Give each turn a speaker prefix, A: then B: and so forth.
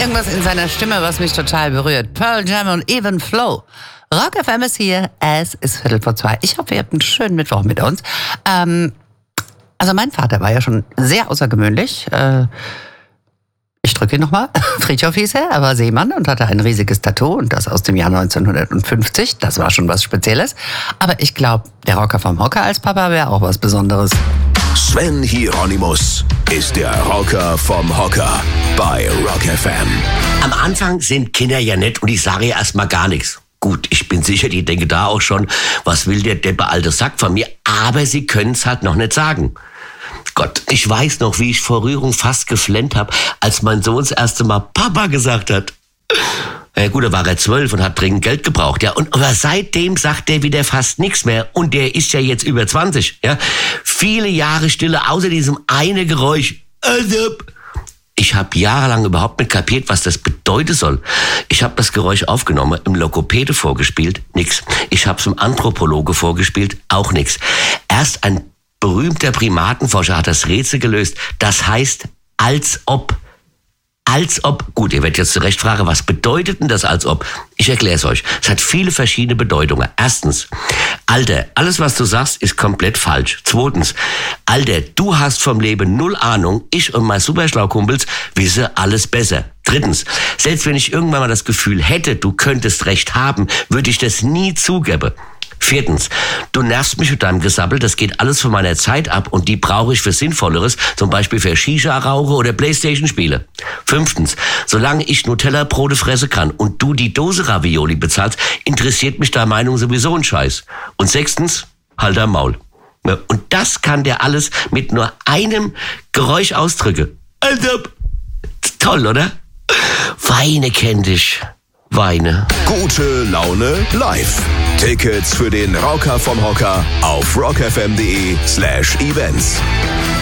A: irgendwas in seiner Stimme, was mich total berührt. Pearl Jam und Even Flow. Rock FM ist hier, es ist 1:45. Ich hoffe, ihr habt einen schönen Mittwoch mit uns. Also mein Vater war ja schon sehr außergewöhnlich. Ich drücke ihn nochmal. Fridtjof hieß er war Seemann und hatte ein riesiges Tattoo und das aus dem Jahr 1950. Das war schon was Spezielles. Aber ich glaube, der Rocker vom Hocker als Papa wäre auch was Besonderes.
B: Sven Hieronymus ist der Rocker vom Hocker bei Rock FM.
C: Am Anfang sind Kinder ja nett und ich sage ja erstmal gar nichts. Gut, ich bin sicher, die denken da auch schon, was will der deppe alte Sack von mir? Aber sie können es halt noch nicht sagen. Gott, ich weiß noch, wie ich vor Rührung fast geflennt habe, als mein Sohn das erste Mal Papa gesagt hat. Ja gut, da war er 12 und hat dringend Geld gebraucht, ja. Aber seitdem sagt er wieder fast nichts mehr. Und der ist ja jetzt über 20, ja. Viele Jahre Stille, außer diesem eine Geräusch. Ich habe jahrelang überhaupt nicht kapiert, was das bedeuten soll. Ich habe das Geräusch aufgenommen, im Logopäde vorgespielt, nix. Ich habe es im Anthropologe vorgespielt, auch nix. Erst ein berühmter Primatenforscher hat das Rätsel gelöst. Das heißt, als ob. Als ob. Gut, ihr werdet jetzt zurecht fragen, was bedeutet denn das als ob? Ich erkläre es euch. Es hat viele verschiedene Bedeutungen. Erstens, Alter, alles was du sagst, ist komplett falsch. Zweitens, Alter, du hast vom Leben null Ahnung. Ich und mein Superschlaukumpels wissen alles besser. Drittens, selbst wenn ich irgendwann mal das Gefühl hätte, du könntest recht haben, würde ich das nie zugeben. Viertens, du nervst mich mit deinem Gesabbel, das geht alles von meiner Zeit ab und die brauche ich für Sinnvolleres, zum Beispiel für Shisha-Rauche oder Playstation-Spiele. Fünftens, solange ich Nutella-Brote fressen kann und du die Dose Ravioli bezahlst, interessiert mich deine Meinung sowieso ein Scheiß. Und sechstens, halt dein Maul. Und das kann der alles mit nur einem Geräusch ausdrücken. Also, toll, oder? Weine kenn dich. Weine.
B: Gute Laune live. Tickets für den Rocker vom Hocker auf rockfm.de/events.